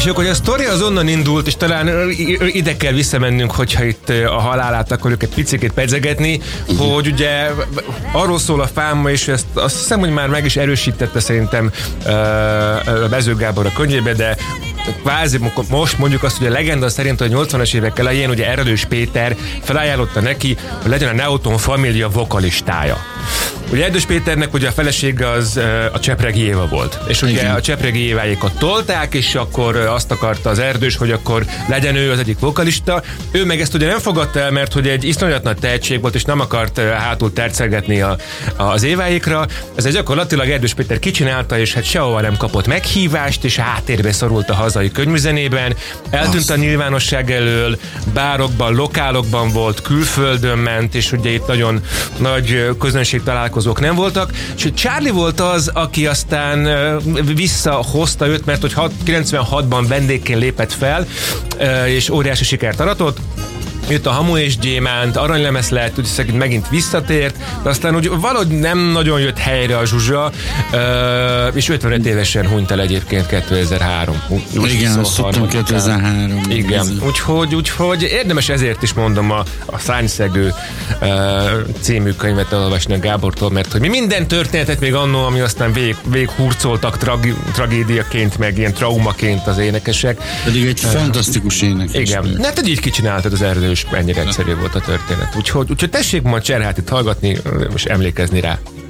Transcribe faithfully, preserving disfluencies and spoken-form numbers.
És akkor a sztori az onnan indult, és talán ide kell visszamennünk, hogyha itt a halálát akarjuk egy picikét pedzegetni, uh-huh. hogy ugye arról szól a fáma, és ezt azt hiszem, hogy már meg is erősítette szerintem uh, Bező Gábor a könyvébe, de kvázi most mondjuk azt, hogy a legenda szerint a nyolcvanas évek elején ugye Erdős Péter felajánlotta neki, hogy legyen a Neoton Família vokalistája. Ugye Erdős Péternek ugye a felesége az a Csepregi Éva volt. És ugye igen. a Csepregi Éváékat tolták, és akkor azt akarta az Erdős, hogy akkor legyen ő az egyik vokalista. Ő meg ezt ugye nem fogadta el, mert hogy egy iszonyat nagy tehetség volt, és nem akart hátul tercelgetni a, az Éváékra. Ez egy gyakorlatilag Erdős Péter kicsinálta, és hát sehova nem kapott meghívást, és háttérbe szorult a hazai könyvzenében. Eltűnt a nyilvánosság elől, bárokban, lokálokban volt, külföldön ment, és ugye itt nagyon nagy közönség találkozók nem voltak, és Charlie volt az, aki aztán visszahozta őt, mert hogy kilencvenhatban vendégként lépett fel, és óriási sikert aratott. Jött a Hamu és Gyémánt, aranylemez lett, úgyhogy megint visszatért, de aztán úgy valahogy nem nagyon jött helyre a Zsuzsa, és ötvenöt évesen hunyt el egyébként kétezer-három. Igen, azt tudtam kétezer-három. Igen, úgyhogy, úgyhogy érdemes ezért is mondom a, a Szárnyszegő uh, című könyvet elolvasni a Gábortól, mert hogy mi minden történetet még annó, ami aztán vég, vég hurcoltak tragi, tragédiaként, meg ilyen traumaként az énekesek. Pedig egy uh, fantasztikus énekes. Igen, hát hogy így kicsináltad az Erdős, ennyire egyszerű volt a történet. Úgyhogy, úgyhogy tessék majd Cserhátit hallgatni, és emlékezni rá.